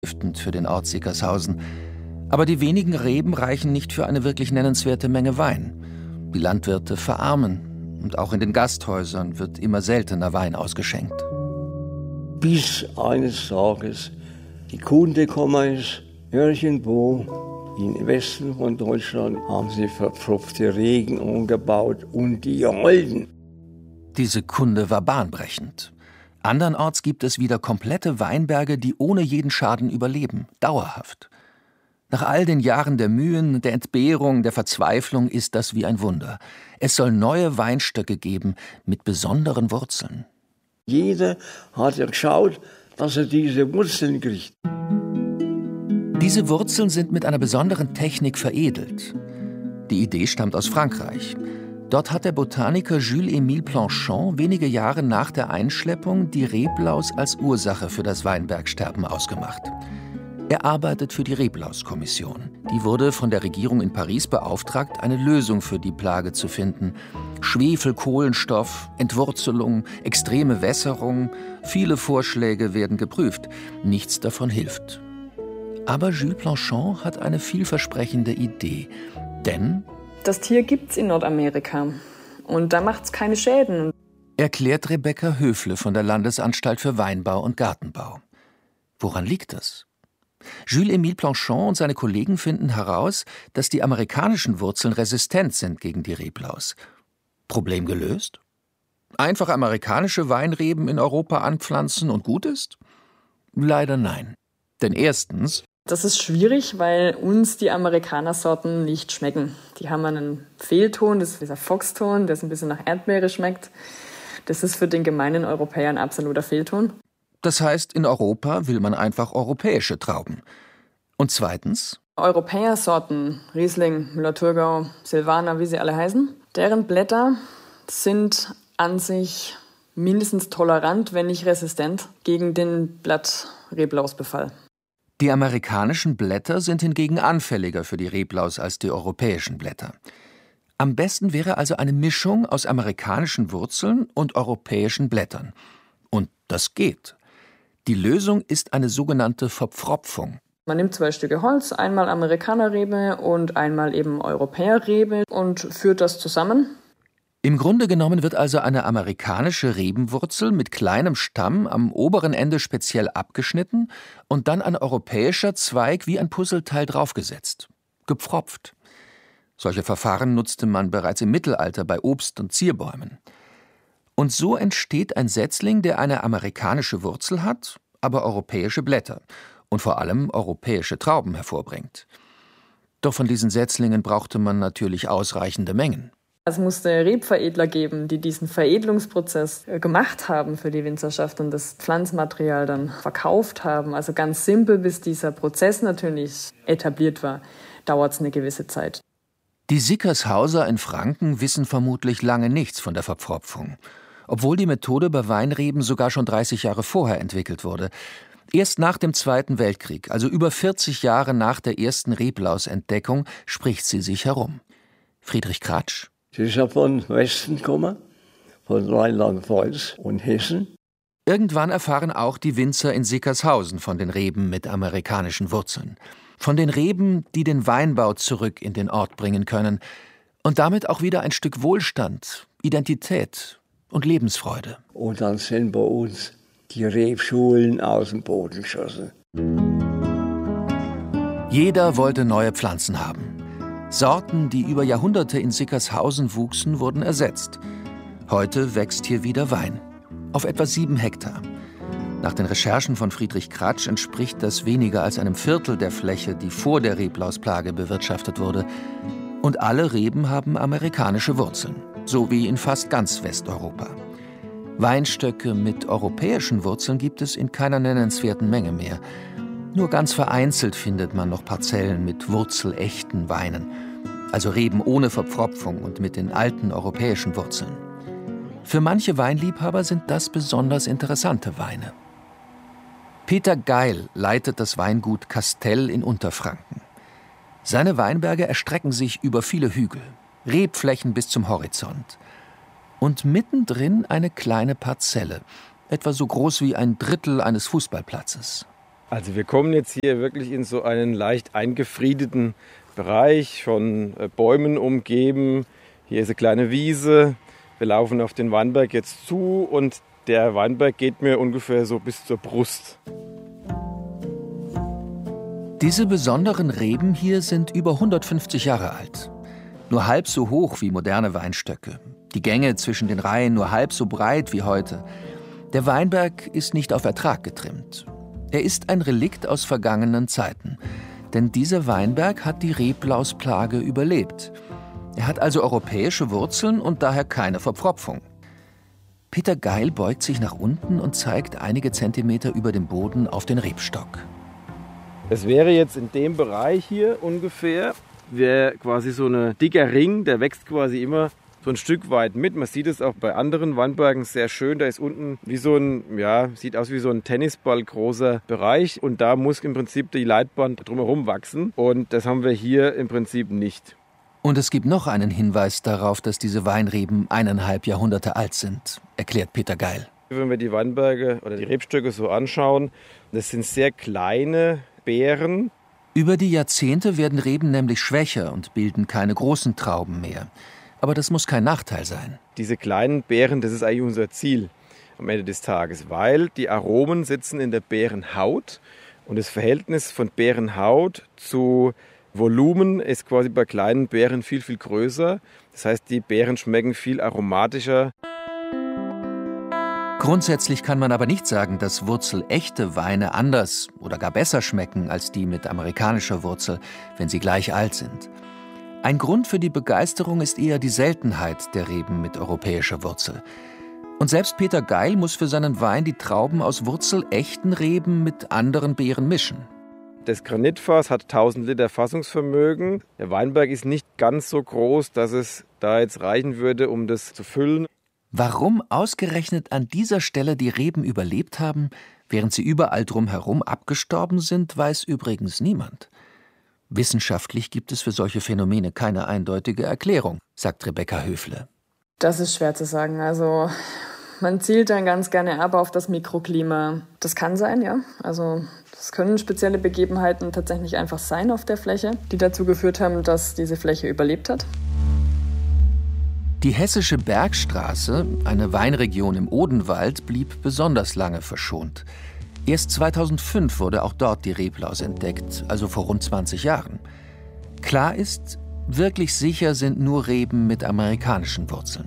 für den Ort Sickershausen. Aber die wenigen Reben reichen nicht für eine wirklich nennenswerte Menge Wein. Die Landwirte verarmen und auch in den Gasthäusern wird immer seltener Wein ausgeschenkt. Bis eines Tages die Kunde gekommen ist, irgendwo im Westen von Deutschland haben sie verpfropfte Reben angebaut und die gehalten. Diese Kunde war bahnbrechend. Andernorts gibt es wieder komplette Weinberge, die ohne jeden Schaden überleben, dauerhaft. Nach all den Jahren der Mühen, der Entbehrung, der Verzweiflung ist das wie ein Wunder. Es soll neue Weinstöcke geben mit besonderen Wurzeln. Jeder hat ja geschaut, dass er diese Wurzeln kriegt. Diese Wurzeln sind mit einer besonderen Technik veredelt. Die Idee stammt aus Frankreich. Dort hat der Botaniker Jules-Émile Planchon wenige Jahre nach der Einschleppung die Reblaus als Ursache für das Weinbergsterben ausgemacht. Er arbeitet für die Reblaus-Kommission. Die wurde von der Regierung in Paris beauftragt, eine Lösung für die Plage zu finden. Schwefel, Kohlenstoff, Entwurzelung, extreme Wässerung, viele Vorschläge werden geprüft. Nichts davon hilft. Aber Jules Planchon hat eine vielversprechende Idee. Denn das Tier gibt's in Nordamerika und da macht's keine Schäden. Erklärt Rebecca Höfle von der Landesanstalt für Weinbau und Gartenbau. Woran liegt das? Jules-Émile Planchon und seine Kollegen finden heraus, dass die amerikanischen Wurzeln resistent sind gegen die Reblaus. Problem gelöst? Einfach amerikanische Weinreben in Europa anpflanzen und gut ist? Leider nein. Denn erstens: Das ist schwierig, weil uns die Amerikanersorten nicht schmecken. Die haben einen Fehlton, das ist dieser Foxton, der so ein bisschen nach Erdbeere schmeckt. Das ist für den gemeinen Europäer ein absoluter Fehlton. Das heißt, in Europa will man einfach europäische Trauben. Und zweitens: Europäersorten, Riesling, Müller-Thurgau, Silvaner, wie sie alle heißen, deren Blätter sind an sich mindestens tolerant, wenn nicht resistent, gegen den Blattreblausbefall. Die amerikanischen Blätter sind hingegen anfälliger für die Reblaus als die europäischen Blätter. Am besten wäre also eine Mischung aus amerikanischen Wurzeln und europäischen Blättern. Und das geht. Die Lösung ist eine sogenannte Verpfropfung. Man nimmt 2 Stücke Holz, einmal Amerikanerrebe und einmal eben Europäerrebe und führt das zusammen. Im Grunde genommen wird also eine amerikanische Rebenwurzel mit kleinem Stamm am oberen Ende speziell abgeschnitten und dann ein europäischer Zweig wie ein Puzzleteil draufgesetzt. Gepfropft. Solche Verfahren nutzte man bereits im Mittelalter bei Obst- und Zierbäumen. Und so entsteht ein Setzling, der eine amerikanische Wurzel hat, aber europäische Blätter und vor allem europäische Trauben hervorbringt. Doch von diesen Setzlingen brauchte man natürlich ausreichende Mengen. Es musste Rebveredler geben, die diesen Veredelungsprozess gemacht haben für die Winzerschaft und das Pflanzmaterial dann verkauft haben. Also ganz simpel, bis dieser Prozess natürlich etabliert war, dauert es eine gewisse Zeit. Die Sickershauser in Franken wissen vermutlich lange nichts von der Verpfropfung, obwohl die Methode bei Weinreben sogar schon 30 Jahre vorher entwickelt wurde. Erst nach dem Zweiten Weltkrieg, also über 40 Jahre nach der ersten Reblausentdeckung, spricht sie sich herum. Friedrich Kratsch: Sie ist ja von Westen gekommen, von Rheinland-Pfalz und Hessen. Irgendwann erfahren auch die Winzer in Sickershausen von den Reben mit amerikanischen Wurzeln. Von den Reben, die den Weinbau zurück in den Ort bringen können. Und damit auch wieder ein Stück Wohlstand, Identität und Lebensfreude. Und dann sind bei uns die Rebschulen aus dem Boden geschossen. Jeder wollte neue Pflanzen haben. Sorten, die über Jahrhunderte in Sickershausen wuchsen, wurden ersetzt. Heute wächst hier wieder Wein. Auf etwa 7 Hektar. Nach den Recherchen von Friedrich Kratsch entspricht das weniger als einem Viertel der Fläche, die vor der Reblausplage bewirtschaftet wurde. Und alle Reben haben amerikanische Wurzeln, so wie in fast ganz Westeuropa. Weinstöcke mit europäischen Wurzeln gibt es in keiner nennenswerten Menge mehr. Nur ganz vereinzelt findet man noch Parzellen mit wurzelechten Weinen, also Reben ohne Verpfropfung und mit den alten europäischen Wurzeln. Für manche Weinliebhaber sind das besonders interessante Weine. Peter Geil leitet das Weingut Castell in Unterfranken. Seine Weinberge erstrecken sich über viele Hügel, Rebflächen bis zum Horizont. Und mittendrin eine kleine Parzelle, etwa so groß wie ein Drittel eines Fußballplatzes. Also wir kommen jetzt hier wirklich in so einen leicht eingefriedeten Bereich, von Bäumen umgeben. Hier ist eine kleine Wiese. Wir laufen auf den Weinberg jetzt zu und der Weinberg geht mir ungefähr so bis zur Brust. Diese besonderen Reben hier sind über 150 Jahre alt. Nur halb so hoch wie moderne Weinstöcke. Die Gänge zwischen den Reihen nur halb so breit wie heute. Der Weinberg ist nicht auf Ertrag getrimmt. Er ist ein Relikt aus vergangenen Zeiten. Denn dieser Weinberg hat die Reblausplage überlebt. Er hat also europäische Wurzeln und daher keine Verpfropfung. Peter Geil beugt sich nach unten und zeigt einige Zentimeter über dem Boden auf den Rebstock. Das wäre jetzt in dem Bereich hier ungefähr, wäre quasi so ein dicker Ring, der wächst quasi immer so ein Stück weit mit. Man sieht es auch bei anderen Weinbergen sehr schön. Da ist unten wie so ein, sieht aus wie so ein Tennisball großer Bereich. Und da muss im Prinzip die Leitbahn drumherum wachsen. Und das haben wir hier im Prinzip nicht. Und es gibt noch einen Hinweis darauf, dass diese Weinreben 1,5 Jahrhunderte alt sind, erklärt Peter Geil. Wenn wir die Weinberge oder die Rebstöcke so anschauen, das sind sehr kleine Beeren. Über die Jahrzehnte werden Reben nämlich schwächer und bilden keine großen Trauben mehr. Aber das muss kein Nachteil sein. Diese kleinen Beeren, das ist eigentlich unser Ziel am Ende des Tages, weil die Aromen sitzen in der Beerenhaut und das Verhältnis von Beerenhaut zu Volumen ist quasi bei kleinen Beeren viel, viel größer. Das heißt, die Beeren schmecken viel aromatischer. Grundsätzlich kann man aber nicht sagen, dass wurzelechte Weine anders oder gar besser schmecken als die mit amerikanischer Wurzel, wenn sie gleich alt sind. Ein Grund für die Begeisterung ist eher die Seltenheit der Reben mit europäischer Wurzel. Und selbst Peter Geil muss für seinen Wein die Trauben aus wurzelechten Reben mit anderen Beeren mischen. Das Granitfass hat 1000 Liter Fassungsvermögen. Der Weinberg ist nicht ganz so groß, dass es da jetzt reichen würde, um das zu füllen. Warum ausgerechnet an dieser Stelle die Reben überlebt haben, während sie überall drumherum abgestorben sind, weiß übrigens niemand. Wissenschaftlich gibt es für solche Phänomene keine eindeutige Erklärung, sagt Rebecca Höfle. Das ist schwer zu sagen. Also man zielt dann ganz gerne ab auf das Mikroklima. Das kann sein, ja. Also das können spezielle Begebenheiten tatsächlich einfach sein auf der Fläche, die dazu geführt haben, dass diese Fläche überlebt hat. Die Hessische Bergstraße, eine Weinregion im Odenwald, blieb besonders lange verschont. Erst 2005 wurde auch dort die Reblaus entdeckt, also vor rund 20 Jahren. Klar ist, wirklich sicher sind nur Reben mit amerikanischen Wurzeln.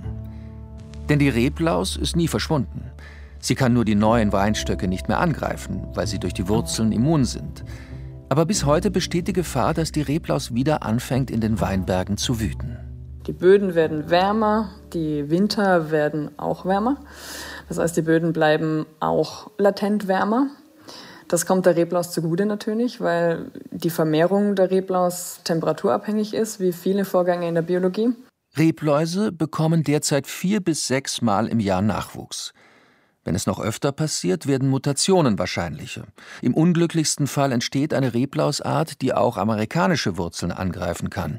Denn die Reblaus ist nie verschwunden. Sie kann nur die neuen Weinstöcke nicht mehr angreifen, weil sie durch die Wurzeln immun sind. Aber bis heute besteht die Gefahr, dass die Reblaus wieder anfängt, in den Weinbergen zu wüten. Die Böden werden wärmer, die Winter werden auch wärmer. Das heißt, die Böden bleiben auch latent wärmer. Das kommt der Reblaus zugute natürlich, weil die Vermehrung der Reblaus temperaturabhängig ist, wie viele Vorgänge in der Biologie. Rebläuse bekommen derzeit 4 bis 6 Mal im Jahr Nachwuchs. Wenn es noch öfter passiert, werden Mutationen wahrscheinlicher. Im unglücklichsten Fall entsteht eine Reblausart, die auch amerikanische Wurzeln angreifen kann.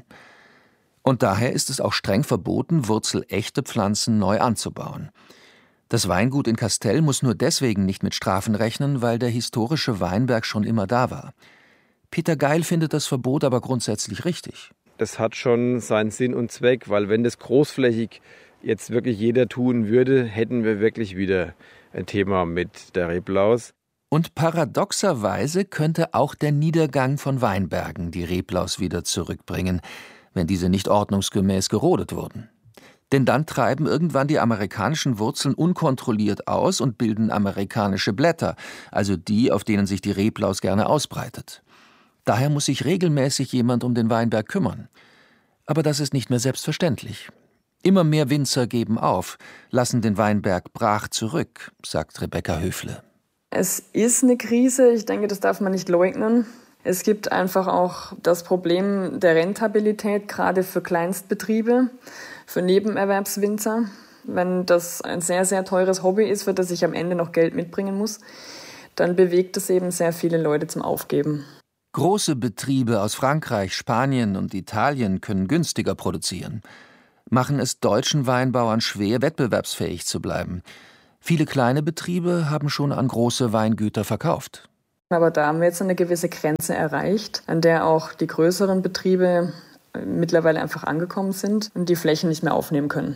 Und daher ist es auch streng verboten, wurzelechte Pflanzen neu anzubauen. Das Weingut in Kastell muss nur deswegen nicht mit Strafen rechnen, weil der historische Weinberg schon immer da war. Peter Geil findet das Verbot aber grundsätzlich richtig. Das hat schon seinen Sinn und Zweck, weil wenn das großflächig jetzt wirklich jeder tun würde, hätten wir wirklich wieder ein Thema mit der Reblaus. Und paradoxerweise könnte auch der Niedergang von Weinbergen die Reblaus wieder zurückbringen, wenn diese nicht ordnungsgemäß gerodet wurden. Denn dann treiben irgendwann die amerikanischen Wurzeln unkontrolliert aus und bilden amerikanische Blätter, also die, auf denen sich die Reblaus gerne ausbreitet. Daher muss sich regelmäßig jemand um den Weinberg kümmern. Aber das ist nicht mehr selbstverständlich. Immer mehr Winzer geben auf, lassen den Weinberg brach zurück, sagt Rebecca Höfle. Es ist eine Krise, ich denke, das darf man nicht leugnen. Es gibt einfach auch das Problem der Rentabilität, gerade für Kleinstbetriebe, für Nebenerwerbswinzer. Wenn das ein sehr, sehr teures Hobby ist, für das ich am Ende noch Geld mitbringen muss, dann bewegt es eben sehr viele Leute zum Aufgeben. Große Betriebe aus Frankreich, Spanien und Italien können günstiger produzieren, machen es deutschen Weinbauern schwer, wettbewerbsfähig zu bleiben. Viele kleine Betriebe haben schon an große Weingüter verkauft. Aber da haben wir jetzt eine gewisse Grenze erreicht, an der auch die größeren Betriebe mittlerweile einfach angekommen sind und die Flächen nicht mehr aufnehmen können.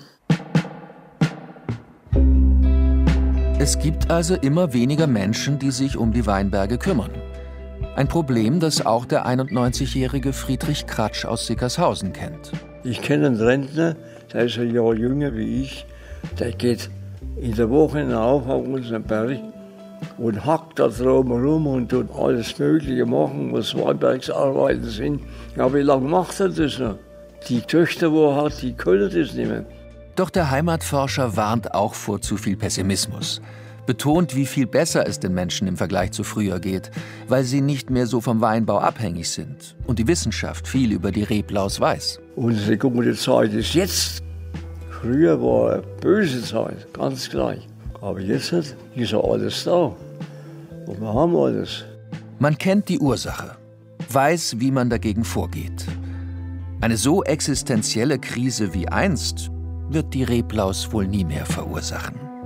Es gibt also immer weniger Menschen, die sich um die Weinberge kümmern. Ein Problem, das auch der 91-jährige Friedrich Kratsch aus Sickershausen kennt. Ich kenne einen Rentner, der ist ein Jahr jünger wie ich. Der geht in der Woche hinauf auf unseren Berg und hackt da drum rum und tut alles Mögliche machen, was Weinbergsarbeiten sind. Ja, wie lange macht er das noch? Die Töchter, die er hat, die können das nicht mehr. Doch der Heimatforscher warnt auch vor zu viel Pessimismus. Betont, wie viel besser es den Menschen im Vergleich zu früher geht, weil sie nicht mehr so vom Weinbau abhängig sind und die Wissenschaft viel über die Reblaus weiß. Unsere gute Zeit ist jetzt. Früher war eine böse Zeit, ganz gleich. Aber jetzt ist ja alles da. Und wir haben alles. Man kennt die Ursache, weiß, wie man dagegen vorgeht. Eine so existenzielle Krise wie einst wird die Reblaus wohl nie mehr verursachen.